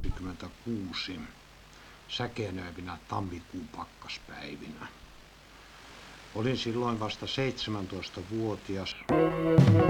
1936 säkeenöivinä tammikuun pakkaspäivinä. Olin silloin vasta 17-vuotias.